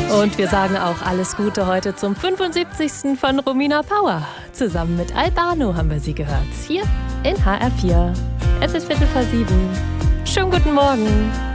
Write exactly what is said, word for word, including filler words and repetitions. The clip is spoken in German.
Und wir sagen auch alles Gute heute zum fünfundsiebzigsten von Romina Power. Zusammen mit Albano haben wir sie gehört. Hier in H R vier. Es ist Viertel vor sieben. Schönen guten Morgen.